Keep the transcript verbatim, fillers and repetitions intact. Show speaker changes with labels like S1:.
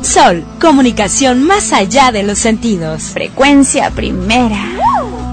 S1: Sol, comunicación más allá de los sentidos.
S2: Frecuencia primera.